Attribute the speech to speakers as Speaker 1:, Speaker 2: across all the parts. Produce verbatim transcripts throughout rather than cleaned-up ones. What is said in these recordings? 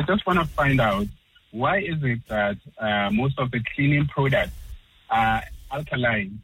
Speaker 1: just want to find out, why is it that uh, most of the cleaning products are alkaline?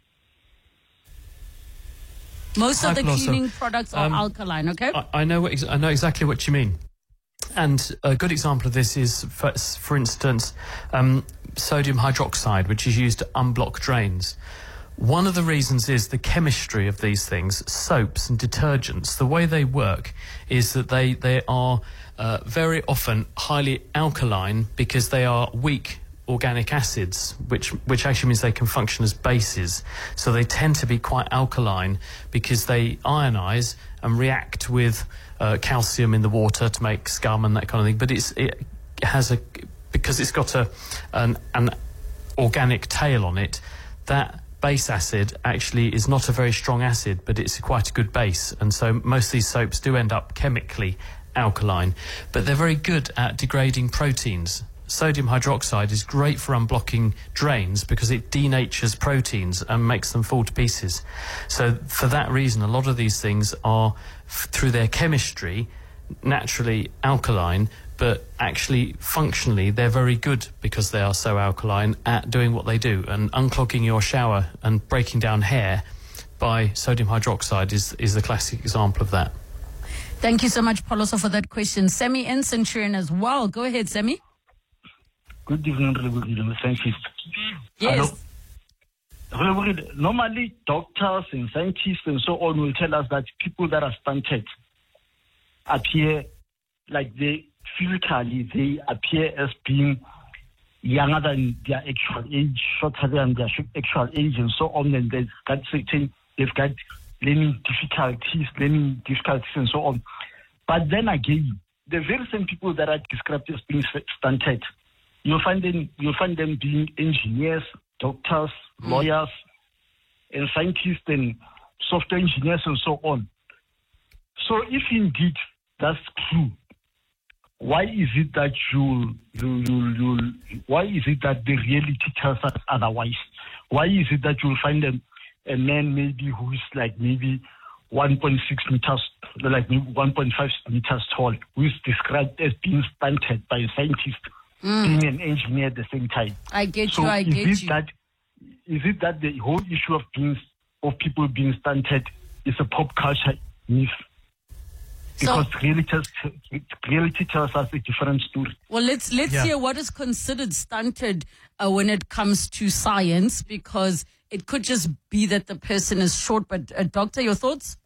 Speaker 2: Most of
Speaker 3: Hi,
Speaker 2: the
Speaker 3: Paloso.
Speaker 2: cleaning products are
Speaker 3: Um,
Speaker 2: alkaline, okay?
Speaker 3: I, I know what ex- I know exactly what you mean. And a good example of this is, for, for instance, um, sodium hydroxide, which is used to unblock drains. One of the reasons is the chemistry of these things, soaps and detergents. The way they work is that they, they are uh, very often highly alkaline because they are weak organic acids, which which actually means they can function as bases. So they tend to be quite alkaline because they ionize and react with uh, calcium in the water to make scum and that kind of thing. But it's it has a because it's got a an, an organic tail on it. That base acid actually is not a very strong acid, but it's quite a good base. And so most of these soaps do end up chemically alkaline, but they're very good at degrading proteins. Sodium hydroxide is great for unblocking drains because it denatures proteins and makes them fall to pieces. So for that reason, a lot of these things are, f- through their chemistry, naturally alkaline, but actually functionally they're very good because they are so alkaline at doing what they do. And unclogging your shower and breaking down hair by sodium hydroxide is, is the classic example of that.
Speaker 2: Thank you so much, Paloso, for that question. Semi in Centurion as well. Go ahead, Semi.
Speaker 4: Good evening, Reverend scientists.
Speaker 2: Yes.
Speaker 4: Hello. Normally, doctors and scientists and so on will tell us that people that are stunted appear like they physically they appear as being younger than their actual age, shorter than their actual age, and so on. And they've got certain, they've got learning difficulties, learning difficulties, and so on. But then again, the very same people that are described as being stunted, You'll find them. You'll find them being engineers, doctors, mm. lawyers, and scientists, and software engineers, and so on. So, if indeed that's true, why is it that you, you, you, you why is it that the reality tells us otherwise? Why is it that you'll find them a man maybe who is like maybe one point six meters, like one point five meters tall, who is described as being stunted by a scientist? Mm. Being an engineer at the same time.
Speaker 2: I get
Speaker 4: so
Speaker 2: you, I
Speaker 4: is
Speaker 2: get
Speaker 4: it
Speaker 2: you.
Speaker 4: That, is it that the whole issue of being, of people being stunted is a pop culture myth? Because so, reality, tells, reality tells us a different story.
Speaker 2: Well, let's let's yeah. hear what is considered stunted uh, when it comes to science, because it could just be that the person is short. But uh, doctor, your thoughts?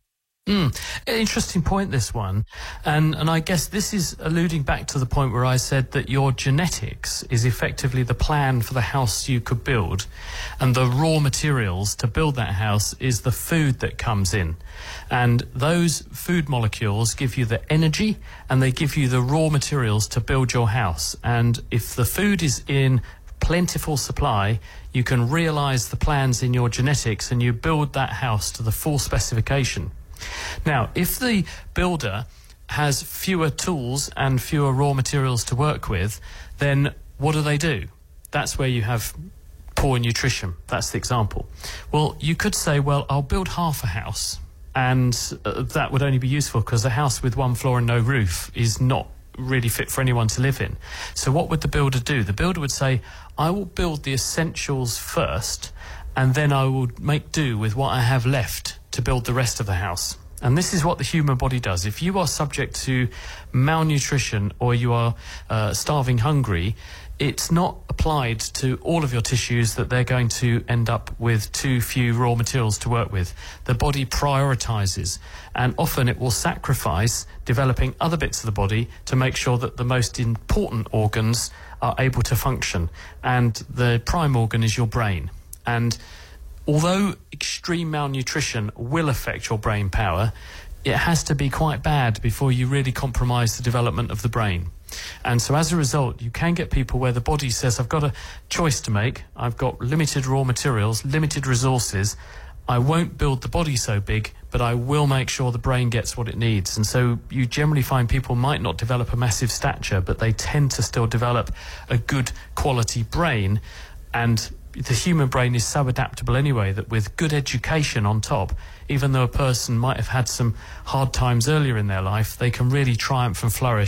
Speaker 3: Mm. Interesting point, this one. And and I guess this is alluding back to the point where I said that your genetics is effectively the plan for the house you could build, and the raw materials to build that house is the food that comes in. And those food molecules give you the energy and they give you the raw materials to build your house. And if the food is in plentiful supply, you can realize the plans in your genetics and you build that house to the full specification. Now, if the builder has fewer tools and fewer raw materials to work with, then what do they do? That's where you have poor nutrition. That's the example. Well, you could say, well, I'll build half a house, and uh, that would only be useful because a house with one floor and no roof is not really fit for anyone to live in. So what would the builder do? The builder would say, I will build the essentials first, and then I will make do with what I have left to build the rest of the house. And this is what the human body does. If you are subject to malnutrition or you are uh, starving hungry, it's not applied to all of your tissues that they're going to end up with too few raw materials to work with. The body prioritizes, and often it will sacrifice developing other bits of the body to make sure that the most important organs are able to function. And the prime organ is your brain. And although extreme malnutrition will affect your brain power, it has to be quite bad before you really compromise the development of the brain. And so as a result, you can get people where the body says, I've got a choice to make, I've got limited raw materials, limited resources, I won't build the body so big, but I will make sure the brain gets what it needs. And so you generally find people might not develop a massive stature, but they tend to still develop a good quality brain. And the human brain is so adaptable anyway that with good education on top, even though a person might have had some hard times earlier in their life, they can really triumph and flourish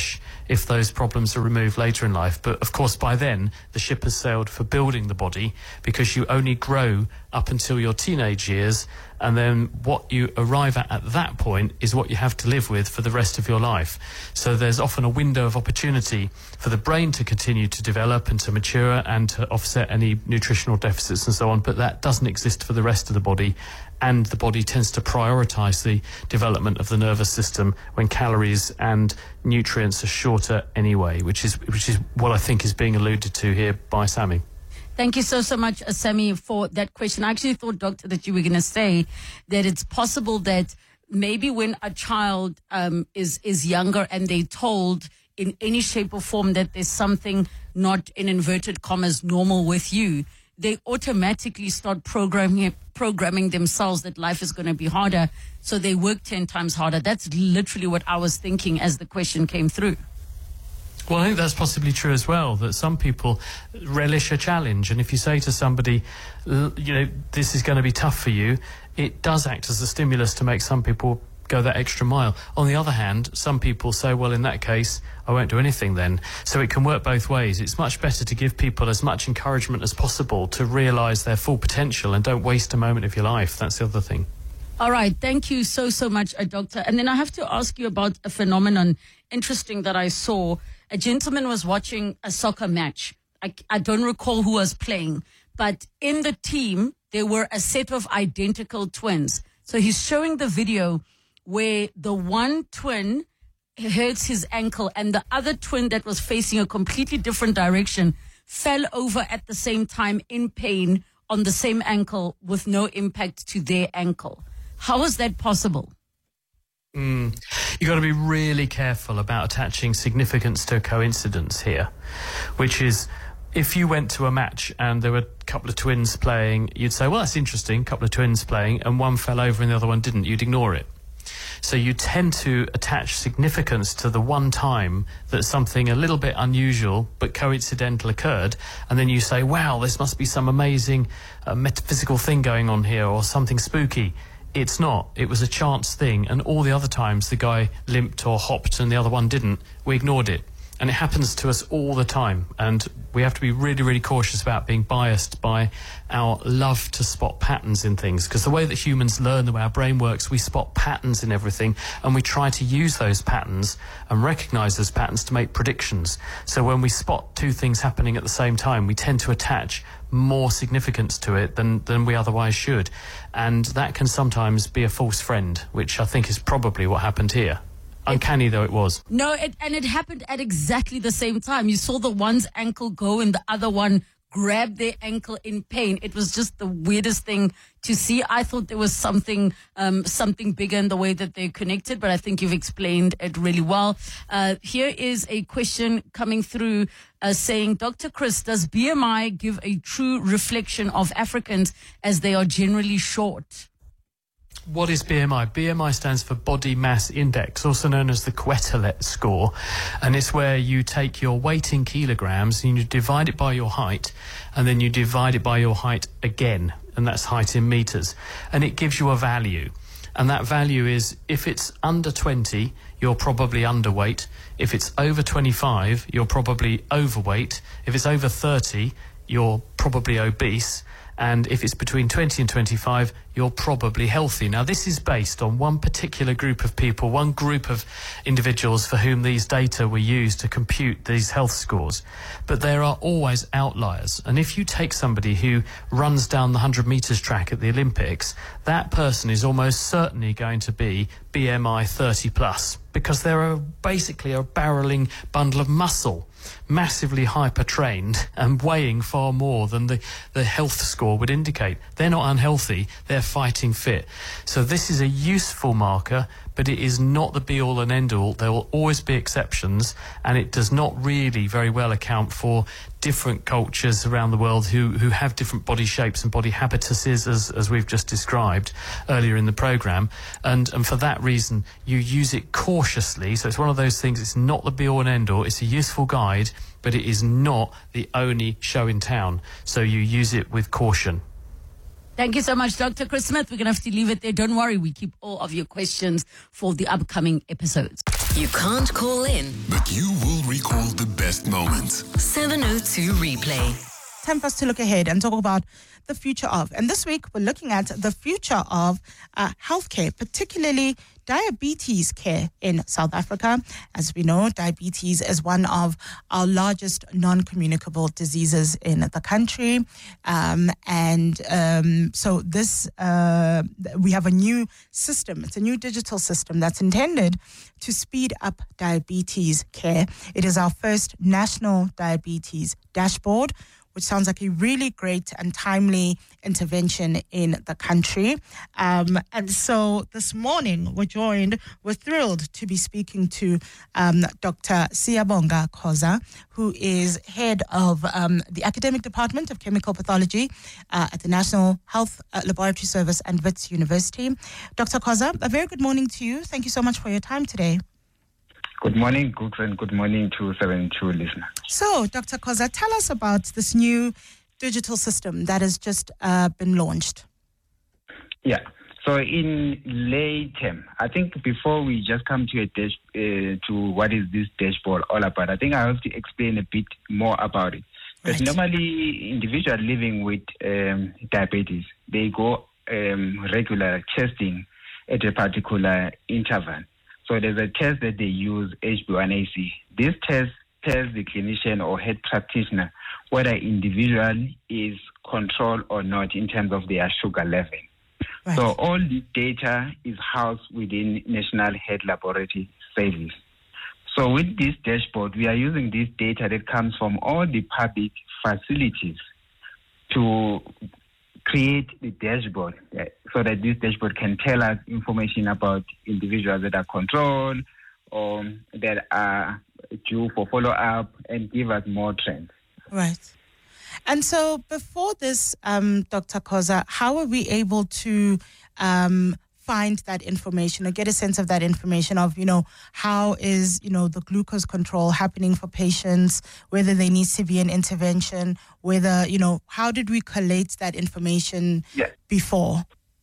Speaker 3: if those problems are removed later in life. But of course, by then, the ship has sailed for building the body, because you only grow up until your teenage years, and then what you arrive at at that point is what you have to live with for the rest of your life. So there's often a window of opportunity for the brain to continue to develop and to mature and to offset any nutritional deficits and so on, but that doesn't exist for the rest of the body. And the body tends to prioritise the development of the nervous system when calories and nutrients are shorter anyway, which is which is what I think is being alluded to here by Sammy.
Speaker 2: Thank you so, so much, uh, Sammy, for that question. I actually thought, Doctor, that you were going to say that it's possible that maybe when a child um, is, is younger and they're told in any shape or form that there's something not, in inverted commas, normal with you, they automatically start programming programming themselves that life is going to be harder, so they work ten times harder. That's literally what I was thinking as the question came through.
Speaker 3: Well, I think that's possibly true as well, that some people relish a challenge. And if you say to somebody, you know, this is going to be tough for you, it does act as a stimulus to make some people go that extra mile. On the other hand, some people say, well, in that case, I won't do anything then. So it can work both ways. It's much better to give people as much encouragement as possible to realise their full potential and don't waste a moment of your life. That's the other thing.
Speaker 2: All right. Thank you so, so much, uh, Doctor. And then I have to ask you about a phenomenon interesting that I saw. A gentleman was watching a soccer match. I, I don't recall who was playing, but in the team, there were a set of identical twins. So he's showing the video where the one twin hurts his ankle and the other twin that was facing a completely different direction fell over at the same time in pain on the same ankle with no impact to their ankle. How is that possible?
Speaker 3: Mm. You've got to be really careful about attaching significance to a coincidence here, which is, if you went to a match and there were a couple of twins playing, you'd say, well, that's interesting, a couple of twins playing, and one fell over and the other one didn't. You'd ignore it. So you tend to attach significance to the one time that something a little bit unusual but coincidental occurred, and then you say, wow, this must be some amazing uh, metaphysical thing going on here, or something spooky. It's not. It was a chance thing, and all the other times the guy limped or hopped and the other one didn't, we ignored it. And it happens to us all the time, and we have to be really, really cautious about being biased by our love to spot patterns in things, because the way that humans learn, the way our brain works, we spot patterns in everything, and we try to use those patterns and recognise those patterns to make predictions. So when we spot two things happening at the same time, we tend to attach more significance to it than, than we otherwise should. And that can sometimes be a false friend, which I think is probably what happened here. Uncanny though it was.
Speaker 2: No, it, and it happened at exactly the same time. You saw the one's ankle go and the other one grab their ankle in pain. It was just the weirdest thing to see. I thought there was something um, something bigger in the way that they're connected, but I think you've explained it really well. Uh, here is a question coming through uh, saying, Doctor Chris, does B M I give a true reflection of Africans as they are generally short?
Speaker 3: What is B M I? B M I stands for Body Mass Index, also known as the Quetelet score. And it's where you take your weight in kilograms and you divide it by your height, and then you divide it by your height again, and that's height in meters. And it gives you a value. And that value is, if it's under twenty, you're probably underweight. If it's over twenty-five, you're probably overweight. If it's over thirty, you're probably obese. And if it's between twenty and twenty-five, you're probably healthy. Now, this is based on one particular group of people, one group of individuals for whom these data were used to compute these health scores. But there are always outliers. And if you take somebody who runs down the one hundred metres track at the Olympics, that person is almost certainly going to be B M I thirty plus, because they're basically a barreling bundle of muscle, massively hyper-trained and weighing far more than the, the health score would indicate. They're not unhealthy, they're fighting fit. So this is a useful marker, but it is not the be-all and end-all. There will always be exceptions, and it does not really very well account for different cultures around the world who, who have different body shapes and body habituses, as, as we've just described earlier in the programme. And, and for that reason, you use it cautiously. So it's one of those things, it's not the be-all and end-all. It's a useful guide, but it is not the only show in town. So you use it with caution.
Speaker 2: Thank you so much, Doctor Chris Smith. We're going to have to leave it there. Don't worry, we keep all of your questions for the upcoming episodes.
Speaker 5: You can't call in,
Speaker 6: but you will recall the best moments.
Speaker 5: seven oh two Replay.
Speaker 7: Time for us to look ahead and talk about the future of. And this week, we're looking at the future of uh, healthcare, particularly diabetes care in South Africa. As we know, diabetes is one of our largest non-communicable diseases in the country. Um, and um, so this, uh, we have a new system. It's a new digital system that's intended to speed up diabetes care. It is our first national diabetes dashboard, which sounds like a really great and timely intervention in the country. Um, and so this morning, we're joined, we're thrilled to be speaking to um, Doctor Siyabonga Khoza, who is head of um, the Academic Department of Chemical Pathology uh, at the National Health uh, Laboratory Service and Wits University. Doctor Khoza, a very good morning to you. Thank you so much for your time today.
Speaker 1: Good morning, Gooks, and good morning to seven two listeners.
Speaker 7: So, Doctor Khoza, tell us about this new digital system that has just uh, been launched.
Speaker 1: Yeah. So, in lay term, I think before we just come to a dash, uh, to what is this dashboard all about, I think I have to explain a bit more about it. Because
Speaker 7: Right.
Speaker 1: normally, individuals living with um, diabetes, they go um, regular testing at a particular interval. So there's a test that they use, H b A one C. This test tells the clinician or head practitioner whether individual is controlled or not in terms of their sugar level.
Speaker 7: Right.
Speaker 1: So all this data is housed within National Health Laboratory Service. So with this dashboard, we are using this data that comes from all the public facilities to create the dashboard uh, so that this dashboard can tell us information about individuals that are controlled or that are due for follow-up and give us more trends.
Speaker 7: Right. And so before this, um, Doctor Khoza, how are we able to um, find that information or get a sense of that information of, you know, how is, you know, the glucose control happening for patients, whether they need severe intervention, whether, you know, how did we collate that information
Speaker 1: Yeah.
Speaker 7: before?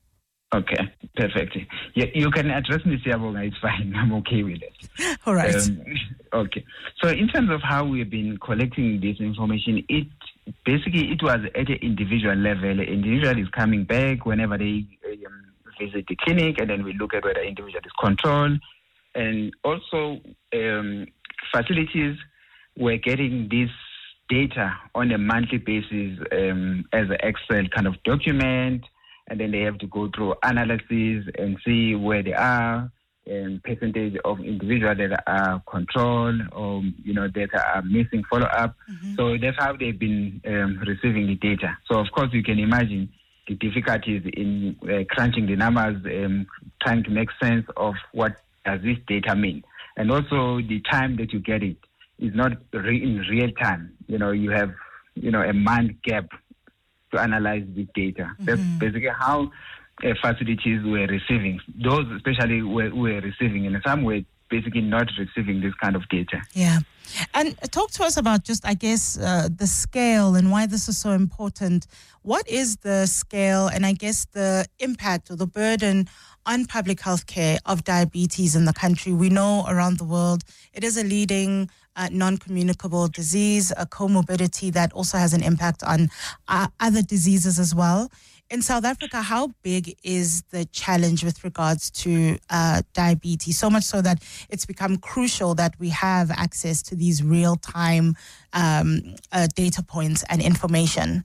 Speaker 1: Okay, perfect. Yeah, you can address me, Siyabonga, it's fine. I'm okay with it.
Speaker 7: All right.
Speaker 1: Um, okay. So in terms of how we've been collecting this information, it basically it was at an individual level. The individual is coming back whenever they um, visit the clinic, and then we look at whether the individual is controlled. And also um, facilities were getting this data on a monthly basis um, as an Excel kind of document, and then they have to go through analysis and see where they are, and percentage of individuals that are controlled or, you know, that are missing follow-up.
Speaker 7: Mm-hmm.
Speaker 1: So that's how they've been um, receiving the data. So, of course, you can imagine the difficulties in uh, crunching the numbers, um, trying to make sense of what does this data mean. And also the time that you get it is not re- in real time. You know, you have, you know, a month gap to analyze the data. Mm-hmm. That's basically how uh, facilities were receiving. Those especially were, were receiving, and some were basically not receiving this kind of data.
Speaker 7: Yeah. And talk to us about just, I guess, uh, the scale and why this is so important. What is the scale and I guess the impact or the burden on public health care of diabetes in the country? We know around the world it is a leading uh, non-communicable disease, a comorbidity that also has an impact on uh, other diseases as well. In South Africa, how big is the challenge with regards to uh, diabetes? So much so that it's become crucial that we have access to these real-time um, uh, data points and information.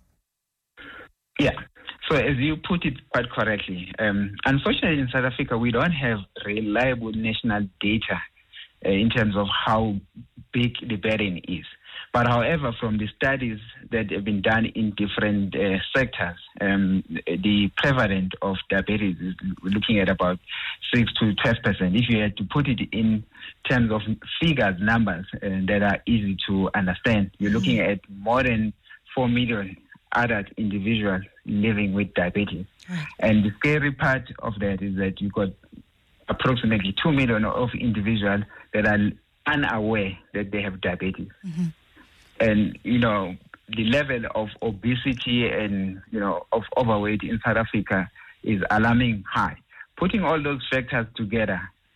Speaker 1: Yeah. So as you put it quite correctly, um, unfortunately in South Africa, we don't have reliable national data uh, in terms of how big the burden is. But however, from the studies that have been done in different uh, sectors, um, the prevalence of diabetes is looking at about six to twelve percent. If you had to put it in terms of figures, numbers uh, that are easy to understand, you're looking at more than four million adult individuals living with diabetes. Right. And the scary part of that is that you've got approximately two million of individuals that are unaware that they have diabetes. Mm-hmm. And, you know, the level of obesity and, you know, of overweight in South Africa is alarming high. Putting all those factors together,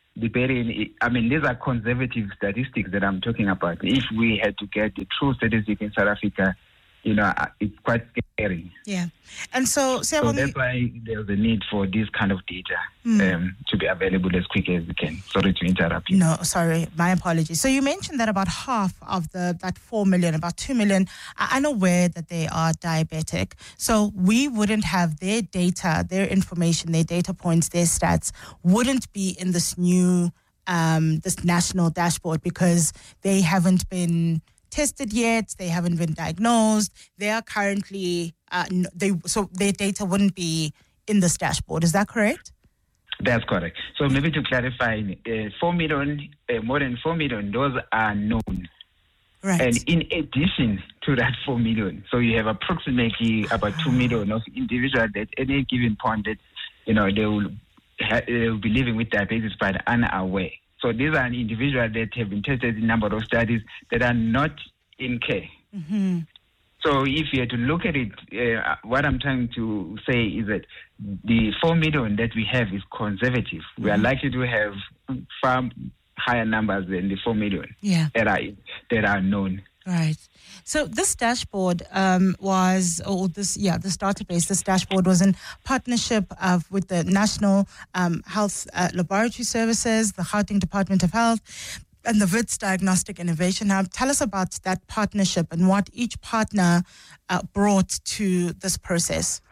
Speaker 1: debating, I mean, these are conservative statistics that I'm talking about. If we had to get the true statistic in South Africa, you know, it's quite scary.
Speaker 7: Yeah. And so,
Speaker 1: so that's why there's a need for this kind of data mm. um, to be available as quickly as we can. Sorry to interrupt you.
Speaker 7: No, sorry. My apologies. So you mentioned that about half of the that four million, about two million, are unaware that they are diabetic. So we wouldn't have their data, their information, their data points, their stats wouldn't be in this new, um, this national dashboard because they haven't been tested yet, they haven't been diagnosed, they are currently, uh, they so their data wouldn't be in this dashboard. Is that correct?
Speaker 1: That's correct. So maybe to clarify, uh, four million, uh, more than four million, those are known.
Speaker 7: Right.
Speaker 1: And in addition to that four million, so you have approximately about two million of individuals at any given point that, you know, they will, ha- they will be living with diabetes but unaware. So these are individuals that have been tested in a number of studies that are not in care.
Speaker 7: Mm-hmm.
Speaker 1: So if you had to look at it, uh, what I'm trying to say is that the four million that we have is conservative. Mm-hmm. We are likely to have far higher numbers than the four million
Speaker 7: yeah.
Speaker 1: that are that are known.
Speaker 7: Right. So this dashboard um, was, or this, yeah, this database, this dashboard was in partnership uh, with the National um, Health uh, Laboratory Services, the Gauteng Department of Health, and the Wits Diagnostic Innovation Hub. Tell us about that partnership and what each partner uh, brought to this process.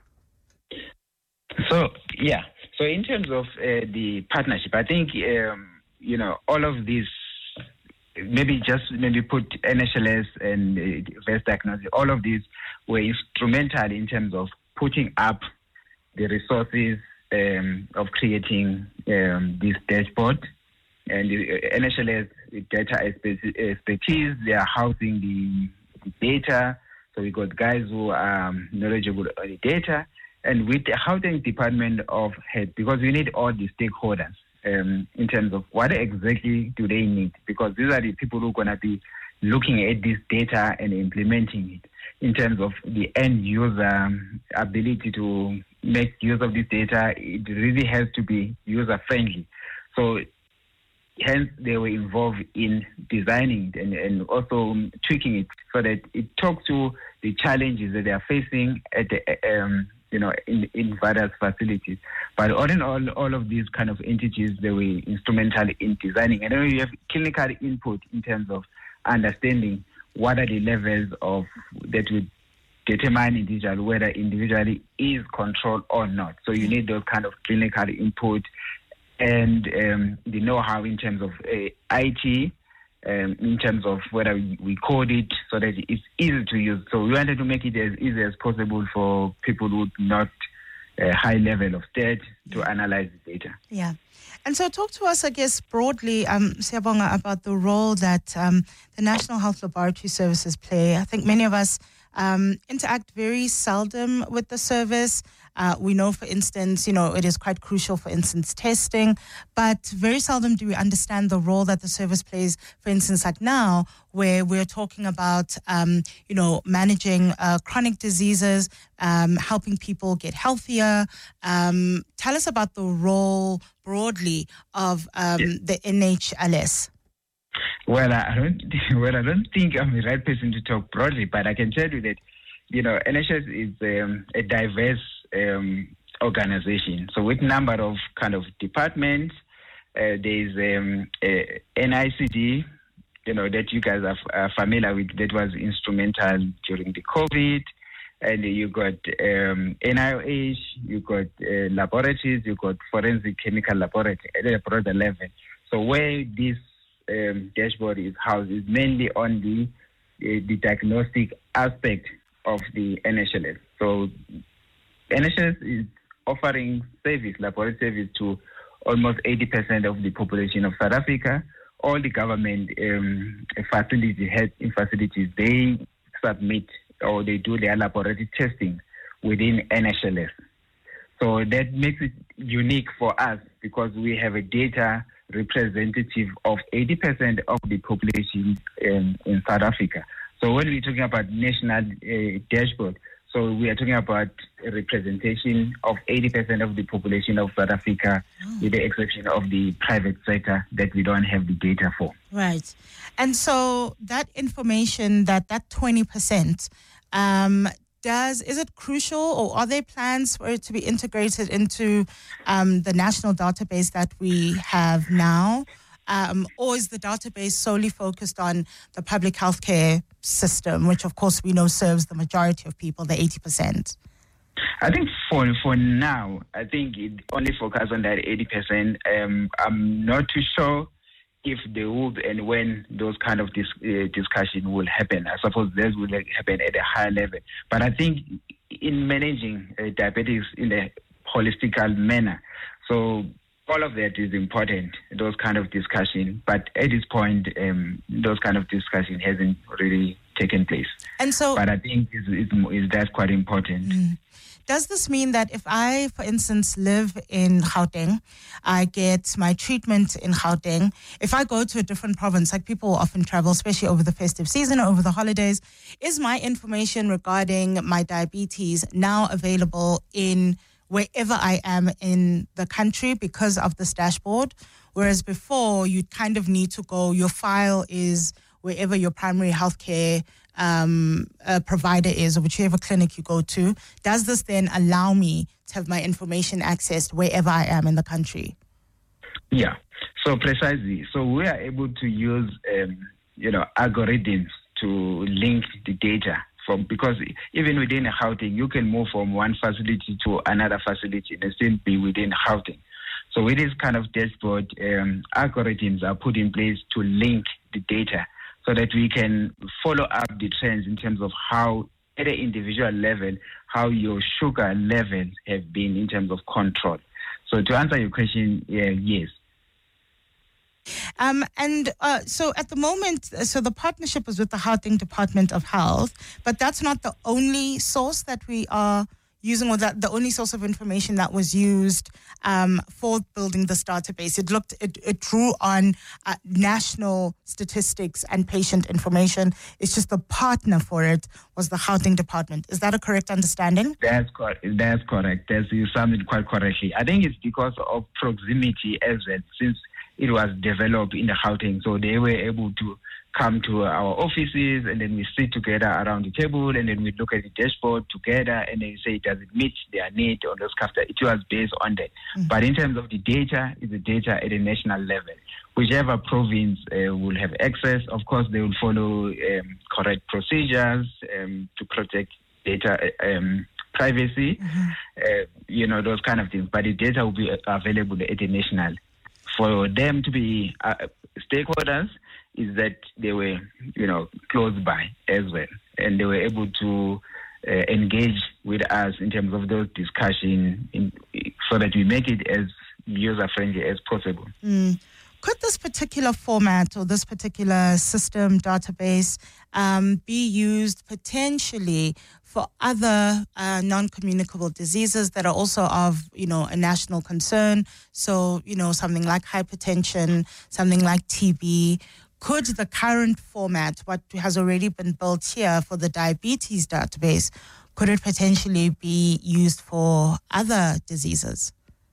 Speaker 1: So, yeah. So in terms of uh, the partnership, I think, um, you know, all of these, maybe just maybe put N H L S and uh, Wits Diagnostic, all of these were instrumental in terms of putting up the resources um, of creating um, this dashboard. And the N H L S data expertise, they are housing the, the data. So we got guys who are knowledgeable on the data. And with the Gauteng Department of Health, because we need all the stakeholders. Um, in terms of what exactly do they need, because these are the people who are going to be looking at this data and implementing it. In terms of the end user ability to make use of this data, it really has to be user friendly. So hence they were involved in designing it and, and also tweaking it so that it talks to the challenges that they are facing at the um, you know, in, in various facilities. But all in all, all of these kind of entities, they were instrumental in designing. And then you have clinical input in terms of understanding what are the levels of that would determine individual whether individually is controlled or not. So you need those kind of clinical input and um, the know-how in terms of uh, I T, Um, in terms of whether we code it so that it's easy to use. So we wanted to make it as easy as possible for people with not a high level of state to analyze the data.
Speaker 7: Yeah. And so talk to us, I guess, broadly, um, Siyabonga, about the role that um, the National Health Laboratory Services play. I think many of us um, interact very seldom with the service. Uh, we know, for instance, you know, it is quite crucial, for instance, testing, but very seldom do we understand the role that the service plays, for instance, like now, where we're talking about, um, you know, managing uh, chronic diseases, um, helping people get healthier. Um, tell us about the role broadly of um,
Speaker 1: yes.
Speaker 7: the N H L S.
Speaker 1: Well, I don't, well, I don't think I'm the right person to talk broadly, but I can tell you that, you know, N H L S is um, a diverse um, organization. So with number of kind of departments, uh, there's um, a N I C D, you know, that you guys are, are familiar with, that was instrumental during the COVID. And you got um, N I O H, you got uh, laboratories, you got forensic chemical laboratory at a broader level. So where this um, dashboard is housed is mainly on the uh, the diagnostic aspect of the N H L S. So N H L S is offering service, laboratory service to almost eighty percent of the population of South Africa. All the government um, facilities, health facilities, they submit or they do their laboratory testing within N H L S. So that makes it unique for us because we have a data representative of eighty percent of the population in, in South Africa. So when we're talking about national uh, dashboard, So we are talking about a representation of eighty percent of the population of South Africa, oh. with the exception of the private sector that we don't have the data for.
Speaker 7: Right. And so that information, that that twenty percent, um, does is it crucial, or are there plans for it to be integrated into um, the national database that we have now? Um, or is the database solely focused on the public healthcare system, which of course we know serves the majority of people, the eighty percent?
Speaker 1: I think for for now, I think it only focuses on that eighty percent. Um, I'm not too sure if they would and when those kind of dis, uh, discussion will happen. I suppose this will happen at a higher level. But I think in managing uh, diabetes in a holistical manner, so all of that is important, those kind of discussion. But at this point, um, those kind of discussion hasn't really taken place.
Speaker 7: And so,
Speaker 1: but I think it's, it's, it's, that's quite important.
Speaker 7: Mm. Does this mean that if I, for instance, live in Gauteng, I get my treatment in Gauteng, if I go to a different province, like people often travel, especially over the festive season or over the holidays, is my information regarding my diabetes now available in wherever I am in the country because of this dashboard? Whereas before, you'd kind of need to go, your file is wherever your primary healthcare um, uh, provider is, or whichever clinic you go to. Does this then allow me to have my information accessed wherever I am in the country?
Speaker 1: Yeah, so precisely. So we are able to use, um, you know, algorithms to link the data. From, because even within a Gauteng, you can move from one facility to another facility and still be within Gauteng. So with this kind of dashboard, um, algorithms are put in place to link the data so that we can follow up the trends in terms of how, at an individual level, how your sugar levels have been in terms of control. So to answer your question, yeah, yes.
Speaker 7: Um, and uh, so at the moment, so the partnership is with the Gauteng Department of Health, but that's not the only source that we are using, or that the only source of information that was used um, for building this database. It looked, it, it drew on uh, national statistics and patient information. It's just the partner for it was the Gauteng Department. Is that a correct understanding?
Speaker 1: That's correct. That's correct. That's, you summed it quite correctly. I think it's because of proximity as well, since it was developed in the Gauteng, so they were able to come to our offices, and then we sit together around the table, and then we look at the dashboard together, and then say, does it meet their need on those stuff? It was based on that. Mm-hmm. But in terms of the data, it's the data at a national level. Whichever province uh, will have access, of course, they will follow um, correct procedures um, to protect data um, privacy, mm-hmm. uh, you know, those kind of things. But the data will be available at a national. For them to be uh, stakeholders is that they were, you know, close by as well. And they were able to uh, engage with us in terms of those discussions so that we make it as user-friendly as possible.
Speaker 7: Mm. Could this particular format or this particular system database um, be used potentially for other uh, non-communicable diseases that are also of, you know, a national concern? So, you know, something like hypertension, something like T B. Could the current format, what has already been built here for the diabetes database, could it potentially be used for other diseases?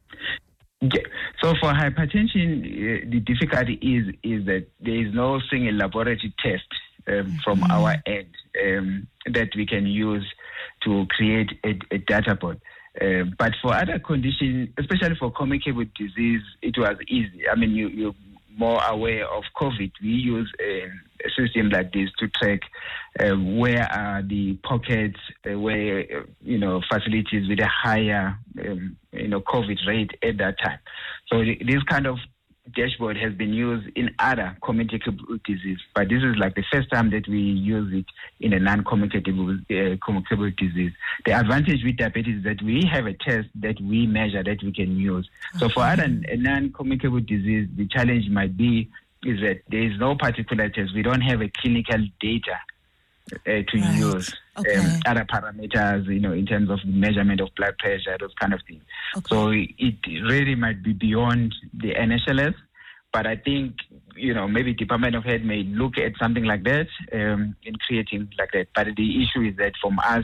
Speaker 1: Yeah. So for hypertension, uh, the difficulty is is that there is no single laboratory test um, mm-hmm. from our end um, that we can use to create a, a data board. Uh, but for other conditions, especially for communicable disease, it was easy. I mean, you, you're more aware of COVID. We use a, a system like this to track uh, where are the pockets, uh, where, uh, you know, facilities with a higher, um, you know, COVID rate at that time. So the, this kind of dashboard has been used in other communicable disease, but this is like the first time that we use it in a non-communicable uh, communicable disease. The advantage with diabetes is that we have a test that we measure that we can use. So for other non-communicable disease, the challenge might be is that there is no particular test. We don't have a clinical data uh, to
Speaker 7: right.
Speaker 1: use.
Speaker 7: Okay.
Speaker 1: Um, other parameters, you know, in terms of measurement of blood pressure, those kind of things. Okay. So it really might be beyond the N H L S, but I think, you know, maybe Department of Health may look at something like that um, in creating like that. But the issue is that from us,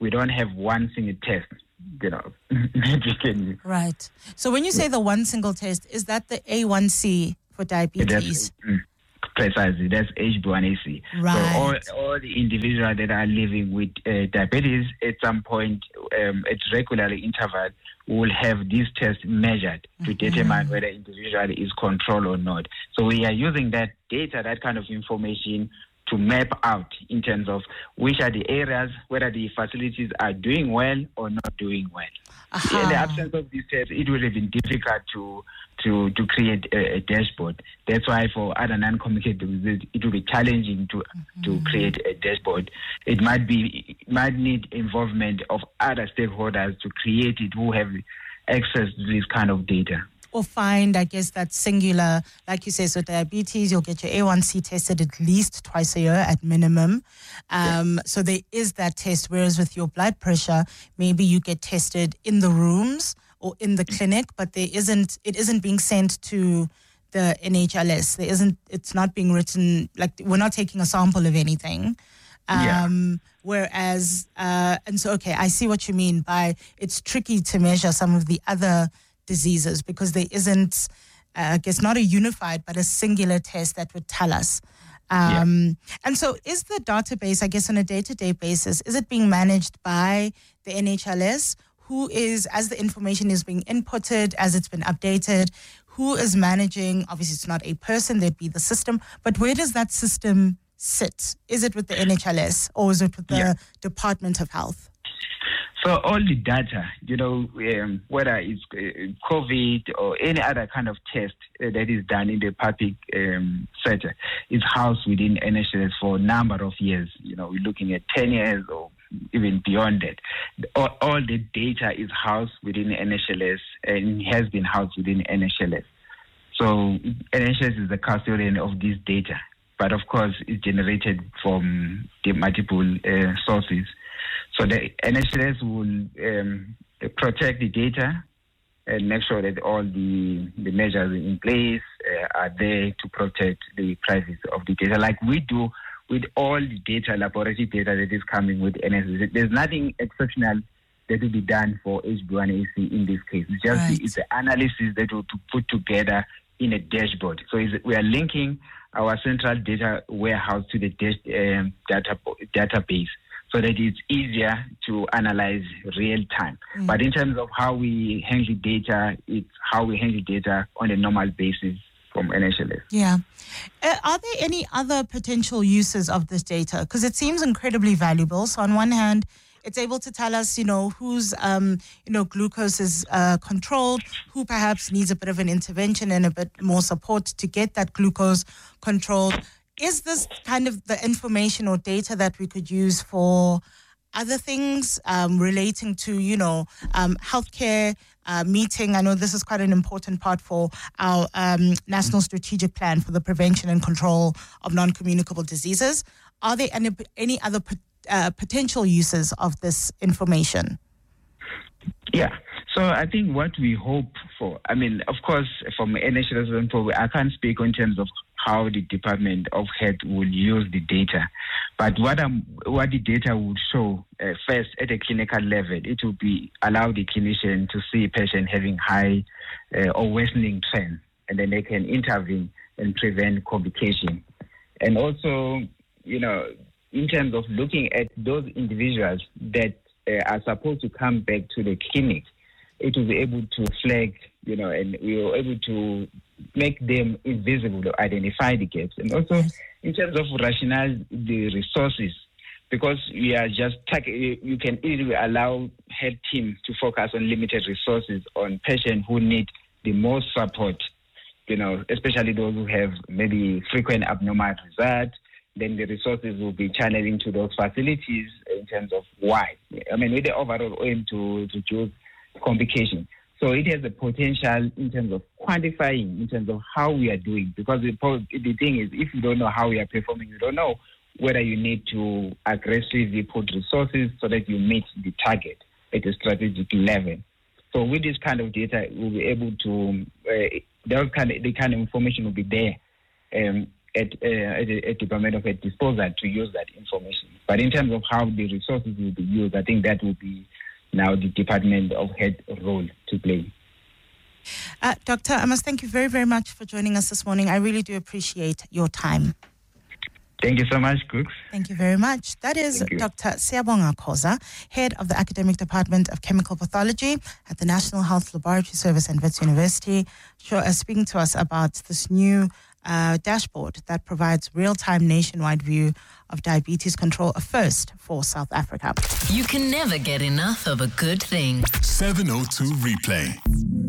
Speaker 1: we don't have one single test, you know, that we can use.
Speaker 7: Right. So when you say the one single test, is that the A one C for diabetes?
Speaker 1: That's, mm, precisely. That's H b one A C.
Speaker 7: Right.
Speaker 1: So all, all the individuals that are living with uh, diabetes at some point, um, at regular interval, will have this test measured to mm-hmm. determine whether individual is controlled or not. So we are using that data, that kind of information, to map out in terms of which are the areas, whether the facilities are doing well or not doing well. Uh-huh. In the absence of these tests, it would have been difficult to to to create a, a dashboard. That's why for other non-communicable diseases, it will be challenging to mm-hmm. to create a dashboard. It might be it might need involvement of other stakeholders to create it who have access to this kind of data.
Speaker 7: Or find, I guess, that singular, like you say, so diabetes, you'll get your A one C tested at least twice a year at minimum. Um, yeah. So there is that test, whereas with your blood pressure, maybe you get tested in the rooms or in the clinic, but there isn't, it isn't being sent to the N H L S. There isn't, it's not being written, like we're not taking a sample of anything. Um, yeah. Whereas, uh, and so, okay, I see what you mean by it's tricky to measure some of the other diseases because there isn't, uh, I guess, not a unified, but a singular test that would tell us. Um, yeah. And so is the database, I guess, on a day-to-day basis, is it being managed by the N H L S? Who is, as the information is being inputted, as it's been updated, who is managing? Obviously, it's not a person, there'd be the system, but where does that system sit? Is it with the N H L S or is it with the yeah. Department of Health?
Speaker 1: So all the data, you know, um, whether it's uh, COVID or any other kind of test uh, that is done in the public um, sector, is housed within N H L S for a number of years. You know, we're looking at ten years or even beyond that. All, all the data is housed within N H L S and has been housed within N H L S. So N H L S is the custodian of this data, but of course it's generated from the multiple uh, sources. So the N H L S will um, protect the data and make sure that all the, the measures in place uh, are there to protect the privacy of the data, like we do with all the data, laboratory data that is coming with N H L S. There's nothing exceptional that will be done for H b one A C in this case. It's just right. the, it's the analysis that will to put together in a dashboard. So it's, we are linking our central data warehouse to the dash, um, data database, so that it's easier to analyze real time. Mm. But in terms of how we handle data, it's how we handle data on a normal basis from N H L S.
Speaker 7: Yeah. Uh, are there any other potential uses of this data? Because it seems incredibly valuable. So on one hand, it's able to tell us, you know, whose, um, you know, glucose is uh, controlled, who perhaps needs a bit of an intervention and a bit more support to get that glucose controlled. Is this kind of the information or data that we could use for other things um, relating to, you know, um, healthcare uh, meeting? I know this is quite an important part for our um, National Strategic Plan for the Prevention and Control of Non-Communicable Diseases. Are there any, any other uh, potential uses of this information?
Speaker 1: Yeah. So I think what we hope for, I mean, of course, from N H L S, I can't speak in terms of how the Department of Health will use the data. But what um, what the data would show, uh, first, at a clinical level, it will be allow the clinician to see a patient having high uh, or worsening trend, and then they can intervene and prevent complication. And also, you know, in terms of looking at those individuals that uh, are supposed to come back to the clinic, it will be able to flag, you know, and we are able to make them invisible to identify the gaps. And also in terms of rationalize the resources, because we are just, you can easily allow health teams to focus on limited resources on patients who need the most support, you know, especially those who have maybe frequent abnormal results. Then the resources will be channeled into those facilities in terms of why. I mean, with the overall aim to reduce complication. So it has the potential in terms of quantifying, in terms of how we are doing. Because the, the thing is, if you don't know how we are performing, you don't know whether you need to aggressively put resources so that you meet the target at a strategic level. So with this kind of data, we'll be able to, uh, those kind of, the kind of information will be there. Um, at, uh, at, at Department of Health disposal to use that information. But in terms of how the resources will be used, I think that will be now the Department of Health role to play.
Speaker 7: Uh, Doctor, I must thank you very, very much for joining us this morning. I really do appreciate your time.
Speaker 1: Thank you so much, Cooks.
Speaker 7: Thank you very much. That is Doctor Siyabonga Khoza, Head of the Academic Department of Chemical Pathology at the National Health Laboratory Service and Wits University, sure, uh, speaking to us about this new uh, dashboard that provides real-time nationwide view of diabetes control, a first for South Africa.
Speaker 5: You can never get enough of a good thing.
Speaker 6: seven oh two Replay.